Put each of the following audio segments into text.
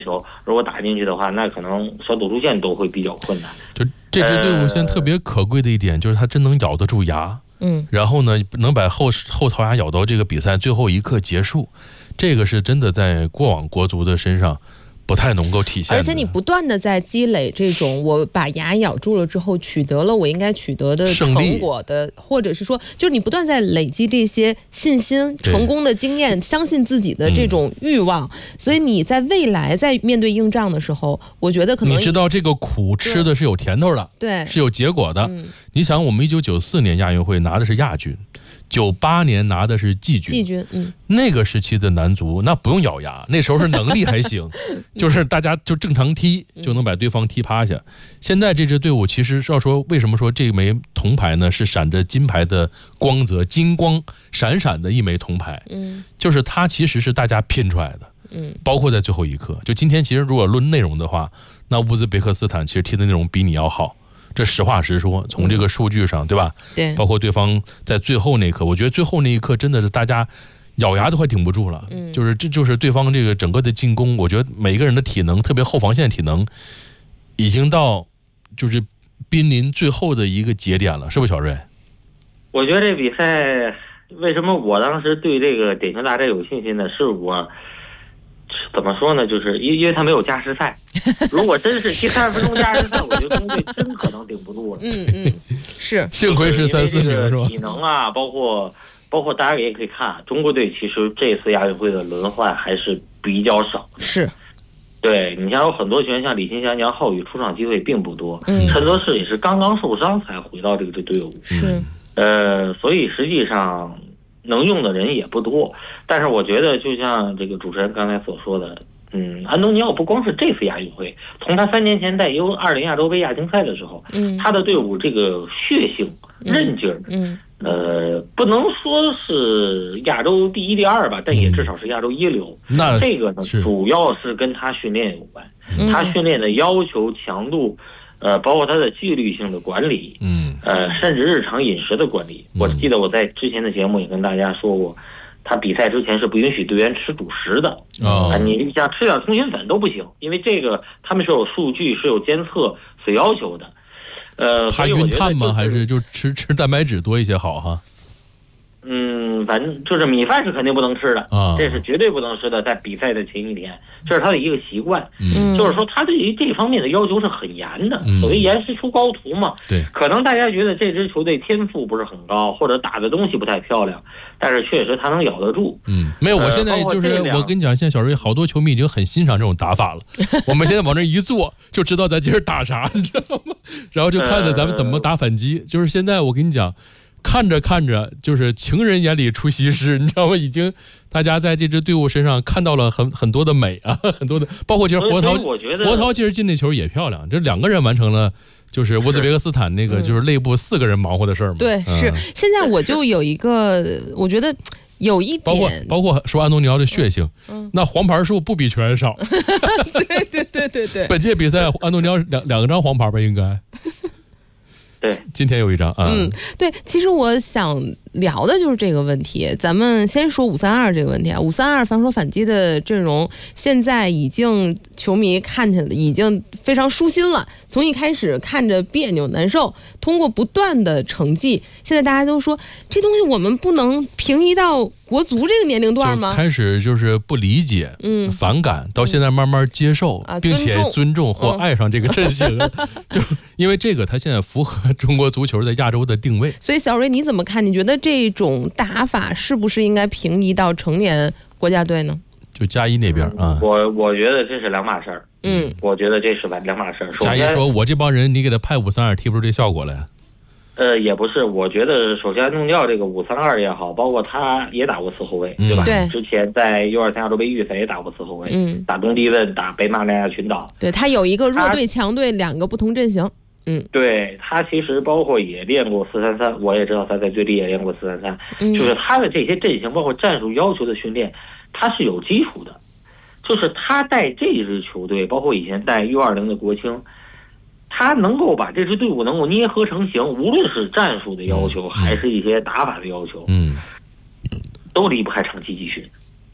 球如果打进去的话，那可能小组出线都会比较困难。 就这支队伍现在特别可贵的一点就是它真能咬得住牙，然后呢能把后槽牙咬到这个比赛最后一刻结束，这个是真的在过往国足的身上不太能够体现的。 而且你不断的在积累这种我把牙咬住了之后取得了我应该取得的成果的，或者是说就是你不断在累积这些信心、成功的经验、相信自己的这种欲望，所以你在未来在面对硬仗的时候，我觉得可能你知道这个苦吃的是有甜头的， 对， 是有结果的。你想我们1994年亚运会拿的是亚军，98年拿的是季军，那个时期的男足那不用咬牙，那时候是能力还行，就是大家就正常踢就能把对方踢趴下。现在这支队伍其实要说为什么说这枚铜牌呢是闪着金牌的光泽，金光闪闪的一枚铜牌，就是它其实是大家拼出来的，包括在最后一刻。就今天其实如果论内容的话，那乌兹别克斯坦其实踢的内容比你要好。这实话实说，从这个数据上，对吧？ 对， 包括对方在最后那一刻，我觉得最后那一刻真的是大家咬牙都快顶不住了。这就是对方这个整个的进攻，我觉得每个人的体能，特别后防线体能，已经到就是濒临最后的一个节点了，是不是小瑞？ 我觉得这比赛为什么我当时对这个典型大战有信心呢？是我。怎么说呢？就是因为他没有加时赛，如果真是第30分钟加时赛，我觉得中队真可能顶不住了。 是， 幸亏是3、4名是吧？ 体能啊，包括大家也可以看，中国队其实这次亚运会的轮换还是比较少的。 是， 对你像有很多球员，像李金祥、杨浩宇出场机会并不多，陈泽世也是刚刚受伤才回到这队伍。 是， 所以实际上。能用的人也不多，但是我觉得就像这个主持人刚才所说的，安东尼奥不光是这次亚运会，从他3年前在U20亚洲杯亚青赛的时候，他的队伍这个血性、韧劲儿，不能说是亚洲第1、第2吧，但也至少是亚洲一流。 那这个呢，主要是跟他训练有关，他训练的要求、强度。包括他的纪律性的管理，甚至日常饮食的管理。我记得我在之前的节目也跟大家说过，他比赛之前是不允许队员吃主食的。你像吃点通心粉都不行，因为这个他们是有数据、是有监测所要求的。 怕晕碳吗？还是就吃蛋白质多一些好哈？ 反正就是米饭是肯定不能吃的，这是绝对不能吃的，在比赛的前一天，这是他的一个习惯。就是说他对于这方面的要求是很严的，所谓严师出高徒嘛。 对， 可能大家觉得这支球队天赋不是很高，或者打的东西不太漂亮，但是确实他能咬得住。 没有，我现在就是我跟你讲，现在小瑞好多球迷已经很欣赏这种打法了。我们现在往这一坐，就知道咱今儿打啥，你知道吗？然后就看着咱们怎么打反击。就是现在我跟你讲。看着看着，就是情人眼里出西施，你知道吗？已经大家在这支队伍身上看到了很多的美啊，很多的，包括其实活涛其实进那球也漂亮，这2个人完成了。就是乌兹别克斯坦那个就是内部4个人忙活的事儿嘛。 对，是。现在我就有一个，我觉得有一点， 包括说安东尼奥的血性，那黄牌数不比球员少。 对。 本届比赛安东尼奥两张黄牌吧，应该。 对， 今天有一张啊。 对，其实我想聊的就是这个问题。咱们先说532这个问题啊，532防守反击的阵容现在已经球迷看起来已经非常舒心了，从一开始看着别扭难受，通过不断的成绩，现在大家都说这东西我们不能平移到国足这个年龄段吗？ 就开始就是不理解，反感，到现在慢慢接受，并且尊重或爱上这个阵型，就因为这个他现在符合中国足球在亚洲的定位。 所以小瑞你怎么看？你觉得这种打法是不是应该平移到成年国家队呢？ 就加一那边啊， 我觉得这是2码事儿。我觉得这是2码事儿。 加一说，我这帮人你给他派532踢不出这效果来。 也不是，我觉得首先弄掉这个532也好，包括他也打过4后卫，对吧？ 对， 之前在U23亚洲杯预赛也打过4后卫，打东帝汶，打北马里亚群岛。 对，他有一个弱队强队2个不同阵型。 对，他其实包括也练过433，我也知道他在最低也练过433，就是他的这些阵型包括战术要求的训练，他是有基础的。就是他带这支球队，包括以前带U20的国青。他能够把这支队伍能够捏合成型，无论是战术的要求，还是一些打法的要求，都离不开长期集训。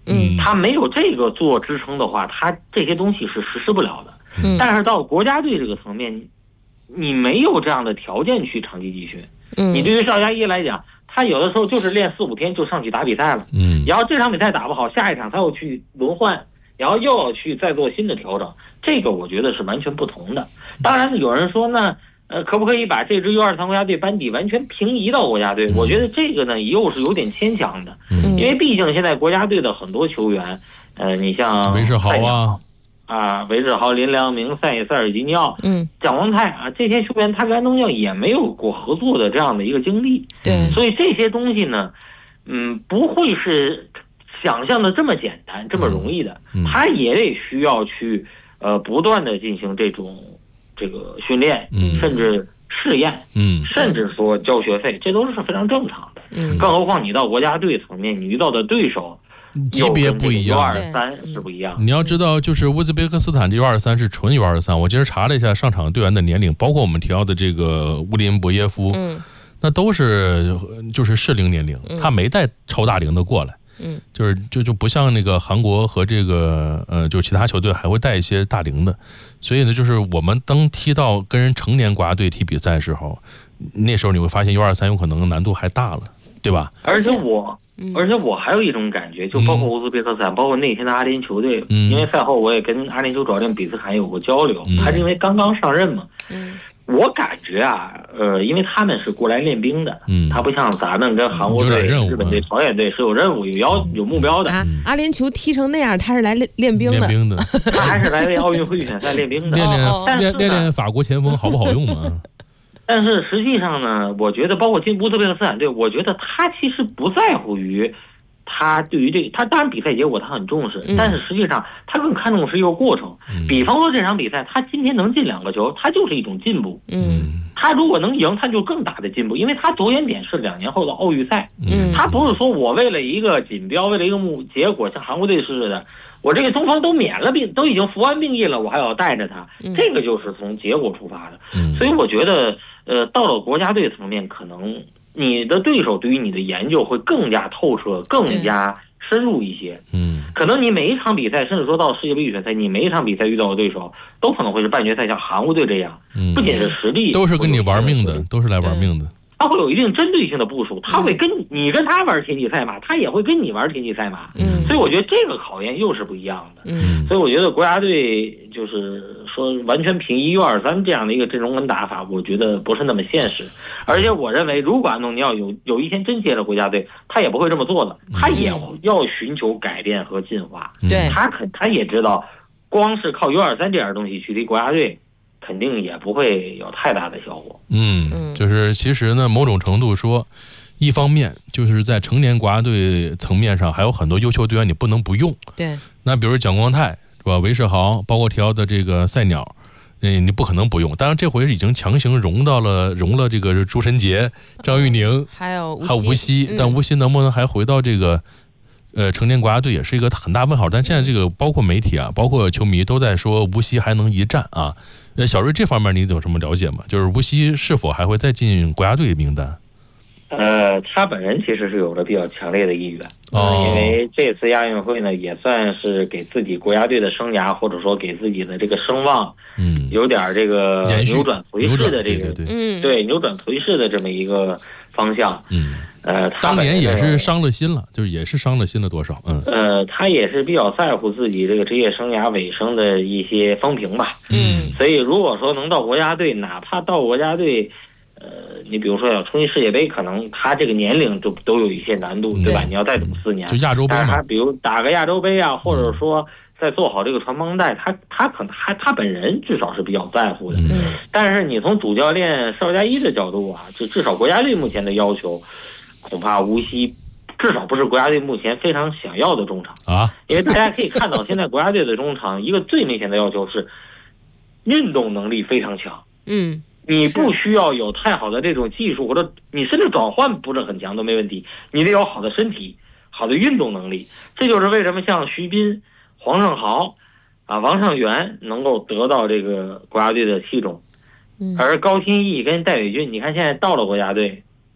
他没有这个做支撑的话，他这些东西是实施不了的。但是到国家队这个层面，你没有这样的条件去长期集训。你对于邵佳一来讲，他有的时候就是练4-5天就上去打比赛了。然后这场比赛打不好，下一场他又去轮换，然后又要去再做新的调整。这个我觉得是完全不同的。当然有人说呢，可不可以把这支U23国家队班底完全平移到国家队？我觉得这个呢又是有点牵强的。因为毕竟现在国家队的很多球员，你像韦世豪韦世豪、林良铭、塞尔吉尼奥、蒋光太啊，这些球员他跟安东尼也没有过合作的这样的一个经历。 对， 所以这些东西呢，不会是想象的这么简单、这么容易的。他也得需要去不断的进行这个训练，甚至试验，甚至说交学费，这都是非常正常的。更何况你到国家队层面，你遇到的对手级别不一样 ，U23是不一样。 你要知道，就是乌兹别克斯坦这U23是纯U23。我今儿查了一下上场队员的年龄，包括我们提到的这个乌林博耶夫，那都是就是适龄年龄，他没带超大龄的过来。就不像那个韩国和这个就其他球队还会带一些大龄的，所以呢，就是我们当踢到跟人成年国家队踢比赛的时候，那时候你会发现 U23有可能难度还大了，对吧？ 而且我还有一种感觉，就包括乌兹别克斯坦，包括那天的阿联酋队，因为赛后我也跟阿联酋主教练比斯坎有过交流，他是因为刚刚上任嘛，我感觉啊，因为他们是过来练兵的，他不像咱们跟韩国队、日本队、朝鲜队是有任务、有目标的。 阿联酋踢成那样，他是来练兵的， 他还是来为奥运会预选赛练兵的， 练法国前锋好不好用嘛？ 但是实际上呢，我觉得包括乌兹别克斯坦队，我觉得他其实不在乎于他对于这个，他当然比赛结果他很重视，但是实际上他更看重的是一个过程。比方说这场比赛，他今天能进2个球，他就是一种进步。他如果能赢，他就更大的进步，因为他着眼点是2年后的奥运赛。他不是说我为了一个锦标，为了一个结果，像韩国队似的，我这个中锋都免了病，都已经服完兵役了，我还要带着他，这个就是从结果出发的。所以我觉得，到了国家队层面，可能你的对手对于你的研究会更加透彻，更加深入一些。可能你每一场比赛，甚至说到世界杯预选赛，你每一场比赛遇到的对手都可能会是半决赛，像韩国队这样，不仅是实力， 都是跟你玩命的，都是来玩命的。 他会有一定针对性的部署，他会跟他玩田忌赛马，他也会跟你玩田忌赛马。所以我觉得这个考验又是不一样的。所以我觉得国家队就是说完全平移U23这样的一个阵容跟打法，我觉得不是那么现实。而且我认为，如果安东尼奥有一天真接了国家队，他也不会这么做的，他也要寻求改变和进化。他也知道，光是靠U23这样东西去踢国家队，肯定也不会有太大的效果。 就是其实呢，某种程度说，一方面就是在成年国家队层面上，还有很多优秀队员你不能不用。 对， 那比如蒋光太是吧，韦世豪，包括提到的这个赛鸟，你不可能不用。当然这回是已经强行融了这个朱晨杰、张玉宁， 还有吴曦，但吴曦能不能还回到这个成年国家队也是一个很大问号。但现在这个包括媒体啊，包括球迷都在说吴曦还能一战啊。小瑞这方面你有什么了解吗？就是吴曦是否还会再进国家队名单？ 他本人其实是有着比较强烈的意愿，因为这次亚运会呢，也算是给自己国家队的生涯，或者说给自己的这个声望，有点这个扭转颓势的这个，对扭转颓势的这么一个方向。 当年也是伤了心了，就是也是伤了心了多少？ 他也是比较在乎自己这个职业生涯尾声的一些风评吧。所以如果说能到国家队，哪怕到国家队，你比如说要冲击世界杯，可能他这个年龄都有一些难度，对吧？你要再等4年， 就亚洲杯嘛。 但是他比如打个亚洲杯啊，或者说再做好这个传帮带，他可能他本人至少是比较在乎的。但是你从主教练邵佳一的角度啊，就至少国家队目前的要求，恐怕无锡至少不是国家队目前非常想要的中场啊。因为大家可以看到，现在国家队的中场一个最明显的要求是运动能力非常强。你不需要有太好的这种技术，或者你甚至转换不是很强都没问题，你得有好的身体、好的运动能力。这就是为什么像徐斌、黄胜豪啊、王上元能够得到这个国家队的器重，而高天意跟戴伟军，你看现在到了国家队，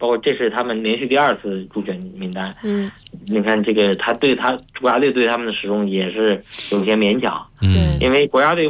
包括这是他们连续第2次入选名单。你看这个国家队对他们的使用也是有些勉强。因为国家队